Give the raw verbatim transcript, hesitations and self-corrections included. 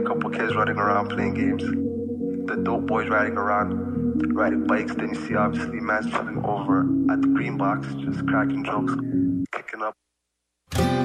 couple kids running around playing games. The dope boys riding around, riding bikes. Then you see obviously man's chilling over at the green box, just cracking jokes, kicking up.